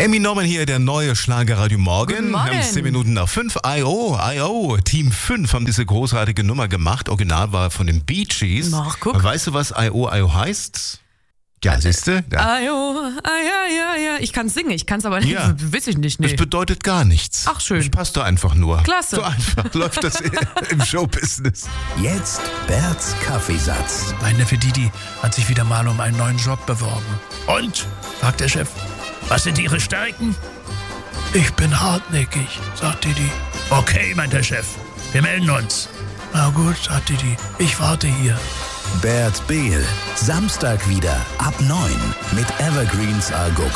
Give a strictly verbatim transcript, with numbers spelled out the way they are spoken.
Amy Norman hier, der neue Schlagerradio Morgen. Guten Morgen. Wir haben zehn Minuten nach fünf. I O, I O, Team fünf haben diese großartige Nummer gemacht. Original war von den Bee Gees. Ach, guck. Weißt du, was I O, I O heißt? Ja, siehst du? Ja. Ajo, ah, ja, ja, ja. Ich kann singen, ich kann es aber nicht. Ja. Weiß ich nicht. Das Nee. bedeutet gar nichts. Ach, schön. Das passt doch einfach nur. Klasse. So einfach läuft das im Showbusiness. Jetzt Berts Kaffeesatz. Mein Neffe Didi hat sich wieder mal um einen neuen Job beworben. Und? Fragt der Chef. Was sind Ihre Stärken? Ich bin hartnäckig, sagt Didi. Okay, meint der Chef. Wir melden uns. Na gut, sagt Didi. Ich warte hier. Bert Behl. Samstag wieder ab neun mit Evergreens A G O